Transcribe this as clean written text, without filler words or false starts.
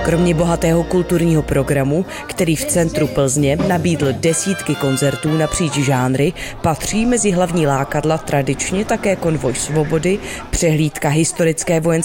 Kromě bohatého kulturního programu, který v centru Plzně nabídl desítky koncertů napříč žánry, patří mezi hlavní lákadla tradičně také konvoj svobody, přehlídka historické vojenské